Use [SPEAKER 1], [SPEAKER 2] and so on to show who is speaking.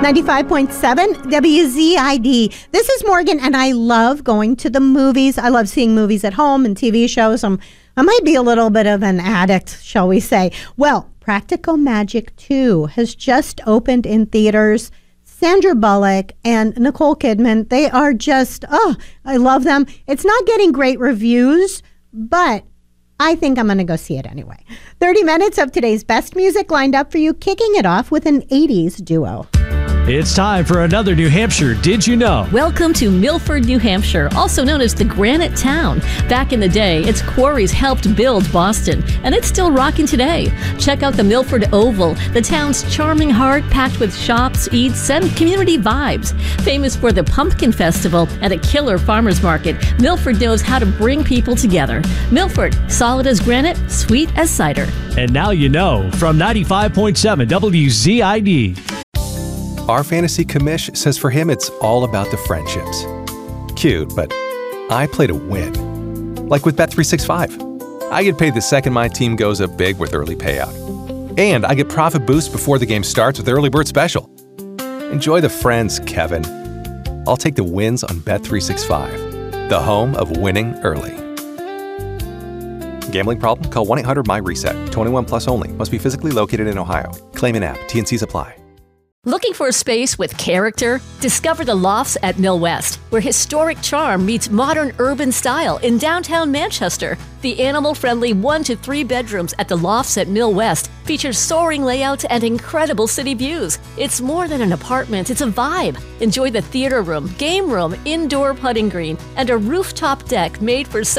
[SPEAKER 1] 95.7 WZID. This is Morgan, and I love going to the movies. I love seeing movies at home and TV shows. I might be a little bit of an addict, shall we say. Well, Practical Magic 2 has just opened in theaters. Sandra Bullock and Nicole Kidman, they are just, I love them. It's not getting great reviews, but I think I'm going to go see it anyway. 30 minutes of today's best music lined up for you, kicking it off with an 80s duo.
[SPEAKER 2] It's time for another New Hampshire Did You Know?
[SPEAKER 3] Welcome to Milford, New Hampshire, also known as the Granite Town. Back in the day, its quarries helped build Boston, and it's still rocking today. Check out the Milford Oval, the town's charming heart packed with shops, eats, and community vibes. Famous for the Pumpkin Festival and a killer farmers market, Milford knows how to bring people together. Milford, solid as granite, sweet as cider.
[SPEAKER 2] And now you know from 95.7 WZID.
[SPEAKER 4] Our fantasy commish says for him it's all about the friendships. Cute, but I play to win. Like with Bet365. I get paid the second my team goes up big with early payout. And I get profit boost before the game starts with Early Bird Special. Enjoy the friends, Kevin. I'll take the wins on Bet365, the home of winning early. Gambling problem? Call 1-800-MY-RESET. 21 plus only. Must be physically located in Ohio. Claim and app. T&Cs apply.
[SPEAKER 3] Looking for a space with character? Discover the Lofts at Mill West, where historic charm meets modern urban style in downtown Manchester. The animal-friendly 1 to 3 bedrooms at the Lofts at Mill West features soaring layouts and incredible city views. It's more than an apartment, it's a vibe. Enjoy the theater room, game room, indoor putting green, and a rooftop deck made for